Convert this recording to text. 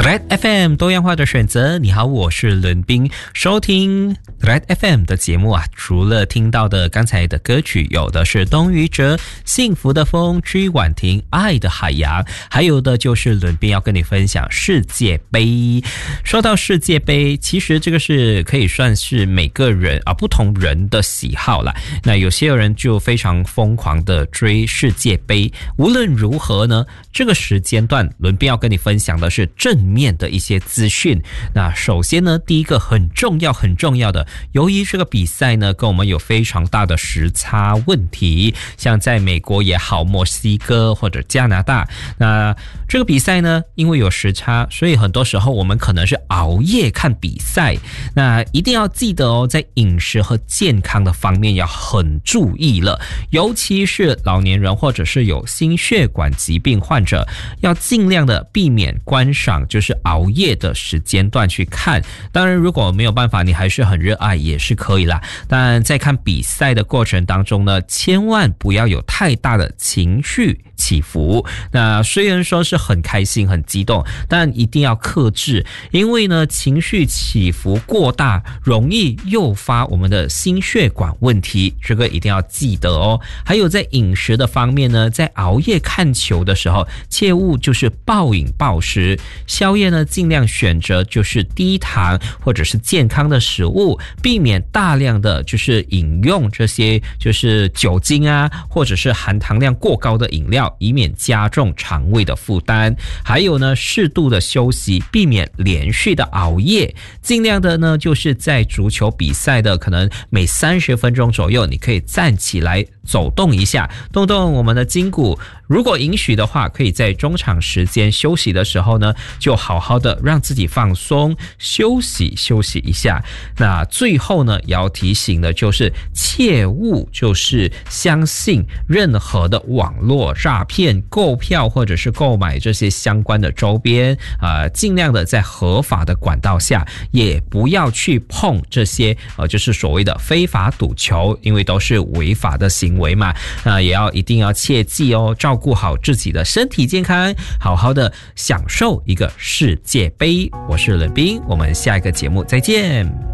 Red FM 多样化的选择，你好，我是伦彬。收听 Red FM 的节目啊，除了听到的刚才的歌曲，有的是东禹哲《幸福的风》，曲婉婷《爱的海洋》，还有的就是伦彬要跟你分享世界杯。说到世界杯，其实这个是可以算是每个人不同人的喜好啦。那有些人就非常疯狂的追世界杯。无论如何呢，这个时间段伦彬要跟你分享的是正面的一些资讯。那首先呢，第一个很重要的，由于这个比赛呢跟我们有非常大的时差问题，像在美国也好，墨西哥或者加拿大，那这个比赛呢因为有时差，所以很多时候我们可能是熬夜看比赛。那一定要记得哦，在饮食和健康的方面要很注意了，尤其是老年人或者是有心血管疾病患者，要尽量的避免观赏就是熬夜的时间段去看。当然如果没有办法，你还是很热爱也是可以啦。但在看比赛的过程当中呢，千万不要有太大的情绪起伏。那虽然说是很开心很激动，但一定要克制，因为呢情绪起伏过大容易诱发我们的心血管问题，这个一定要记得哦。还有在饮食的方面呢，在熬夜看球的时候，切勿就是暴饮暴食，宵夜呢尽量选择就是低糖或者是健康的食物，避免大量的就是饮用这些就是酒精啊或者是含糖量过高的饮料，以免加重肠胃的负担。还有呢，适度的休息，避免连续的熬夜，尽量的呢就是在足球比赛的可能每30分钟左右，你可以站起来走动一下，动动我们的筋骨。如果允许的话，可以在中场时间休息的时候呢，就好好的让自己放松，休息一下。那最后呢，也要提醒的就是切勿就是相信任何的网络诈骗、购票或者是购买这些相关的周边，尽量的在合法的管道下，也不要去碰这些就是所谓的非法赌球，因为都是违法的行为嘛。也要一定要切记哦，照顾好自己的身体健康，好好的享受一个世界杯。我是伦彬，我们下一个节目再见。